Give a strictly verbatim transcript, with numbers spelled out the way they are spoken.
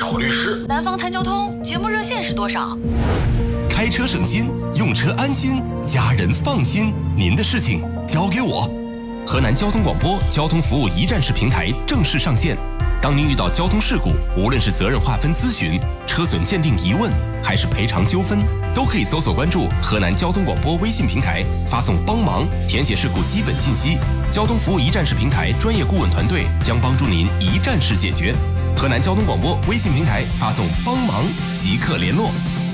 找律师。 南方谈交通节目热线是多少？ 开车省心，用车安心，家人放心，您的事情交给我。河南交通广播交通服务一站式平台正式上线。当您遇到交通事故，无论是责任划分咨询、车损鉴定疑问，还是赔偿纠纷，都可以搜索关注河南交通广播微信平台，发送帮忙，填写事故基本信息。交通服务一站式平台专业顾问团队将帮助您一站式解决。河南交通广播微信平台发送帮忙即刻联络。